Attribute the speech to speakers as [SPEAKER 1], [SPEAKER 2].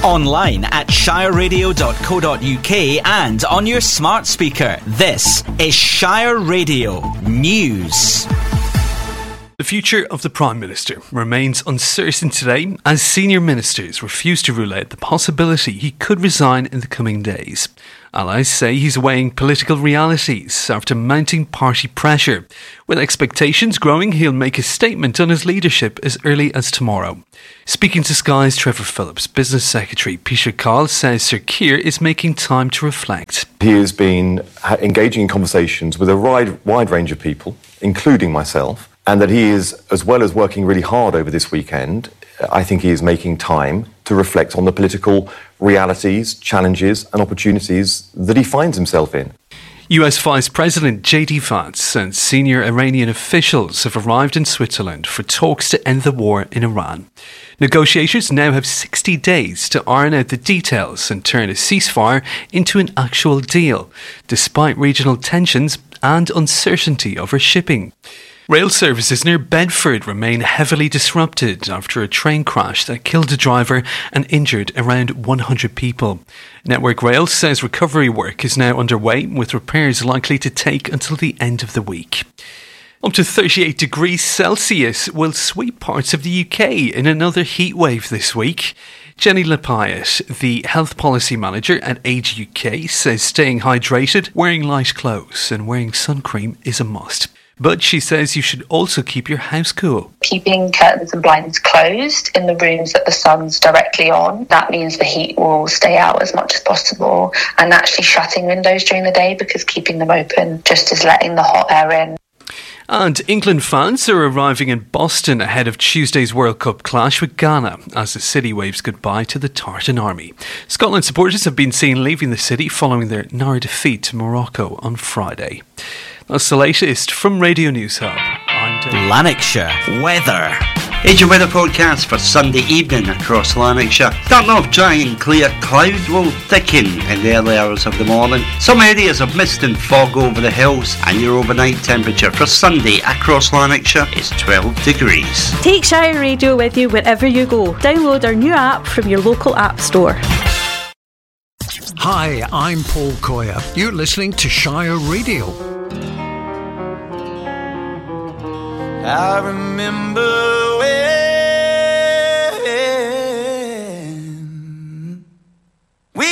[SPEAKER 1] Online at shireradio.co.uk and on your smart speaker. This is Shire Radio News.
[SPEAKER 2] The future of the Prime Minister remains uncertain today as senior ministers refuse to rule out the possibility he could resign in the coming days. Allies say he's weighing political realities after mounting party pressure. With expectations growing, he'll make a statement on his leadership as early as tomorrow. Speaking to Sky's Trevor Phillips, Business Secretary Peter Kyle says Sir Keir is making time to reflect.
[SPEAKER 3] He has been engaging in conversations with a wide range of people, including myself, and that he is, as well as working really hard over this weekend, I think he is making time to reflect on the political realities, challenges and opportunities that he finds himself in.
[SPEAKER 2] US Vice President JD Vance and senior Iranian officials have arrived in Switzerland for talks to end the war in Iran. Negotiators now have 60 days to iron out the details and turn a ceasefire into an actual deal, despite regional tensions and uncertainty over shipping. Rail services near Bedford remain heavily disrupted after a train crash that killed a driver and injured around 100 people. Network Rail says recovery work is now underway, with repairs likely to take until the end of the week. Up to 38 degrees Celsius will sweep parts of the UK in another heat wave this week. Jenny Lapayette, the Health Policy Manager at Age UK, says staying hydrated, wearing light clothes and wearing sun cream is a must. But she says you should also keep your house cool.
[SPEAKER 4] Keeping curtains and blinds closed in the rooms that the sun's directly on. That means the heat will stay out as much as possible. And actually shutting windows during the day, because keeping them open just is letting the hot air in.
[SPEAKER 2] And England fans are arriving in Boston ahead of Tuesday's World Cup clash with Ghana as the city waves goodbye to the Tartan Army. Scotland supporters have been seen leaving the city following their narrow defeat to Morocco on Friday. That's the latest from Radio News Hub. I'm Dave.
[SPEAKER 1] Lanarkshire weather.
[SPEAKER 5] Here's your weather forecast for Sunday evening across Lanarkshire. Starting off dry and clear, clouds will thicken in the early hours of the morning. Some areas of mist and fog over the hills, and your overnight temperature for Sunday across Lanarkshire is 12 degrees.
[SPEAKER 6] Take Shire Radio with you wherever you go. Download our new app from your local app store.
[SPEAKER 7] Hi, I'm Paul Coyer. You're listening to Shire Radio.
[SPEAKER 8] I remember when